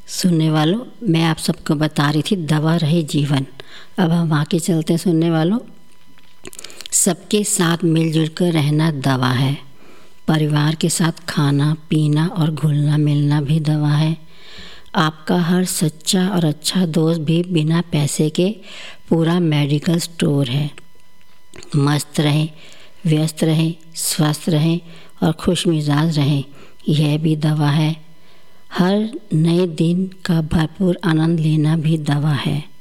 सुनने वालों, मैं आप सबको बता रही थी दवा रहे जीवन। अब हम आगे चलते हैं। सुनने वालों, सबके साथ मिलजुल कर रहना दवा है। परिवार के साथ खाना पीना और घुलना मिलना भी दवा है। आपका हर सच्चा और अच्छा दोस्त भी बिना पैसे के पूरा मेडिकल स्टोर है। मस्त रहें, व्यस्त रहें, स्वस्थ रहें और खुश मिजाज रहें, यह भी दवा है। हर नए दिन का भरपूर आनंद लेना भी दवा है।